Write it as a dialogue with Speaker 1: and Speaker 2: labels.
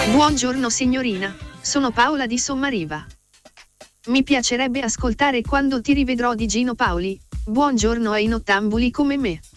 Speaker 1: Buongiorno signorina, sono Paola di Sommariva. Mi piacerebbe ascoltare Quando ti rivedrò di Gino Paoli. Buongiorno ai nottambuli come me.